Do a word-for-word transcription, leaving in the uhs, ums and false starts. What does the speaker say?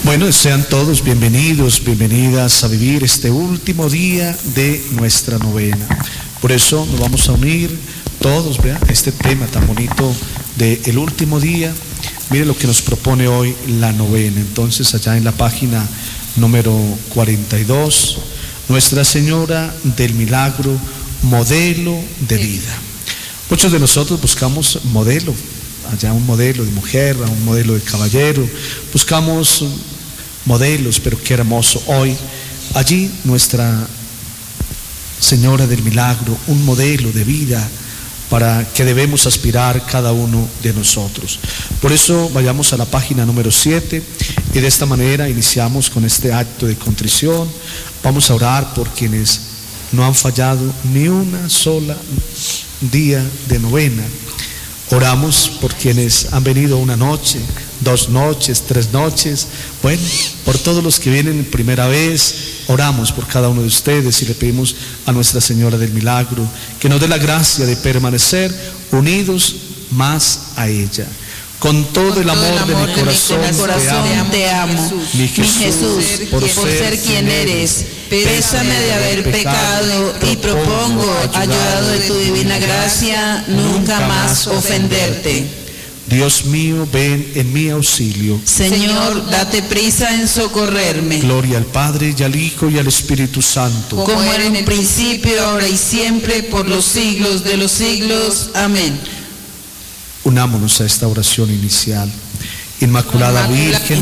Bueno, sean todos bienvenidos, bienvenidas a vivir este último día de nuestra novena. Por eso nos vamos a unir todos, vean, este tema tan bonito del último día. Mire lo que nos propone hoy la novena. Entonces, allá en la página número cuarenta y dos, Nuestra Señora del Milagro, modelo de vida. Muchos de nosotros buscamos modelo, allá un modelo de mujer, un modelo de caballero, buscamos modelos, pero qué hermoso hoy, allí Nuestra Señora del Milagro, un modelo de vida para que debemos aspirar cada uno de nosotros. Por eso vayamos a la página número siete y de esta manera iniciamos con este acto de contrición. Vamos a orar por quienes no han fallado ni una sola día de novena. Oramos por quienes han venido una noche, dos noches, tres noches. Bueno, por todos los que vienen primera vez, oramos por cada uno de ustedes y le pedimos a Nuestra Señora del Milagro que nos dé la gracia de permanecer unidos más a ella. Con todo el amor de mi corazón, te amo, mi Jesús, por ser quien eres. Pésame de haber pecado y propongo, ayudado de tu divina gracia, nunca más ofenderte. Dios mío, ven en mi auxilio. Señor, date prisa en socorrerme. Gloria al Padre, y al Hijo, y al Espíritu Santo. Como era en el principio, ahora y siempre, por los siglos de los siglos. Amén. Unámonos a esta oración inicial. Inmaculada Virgen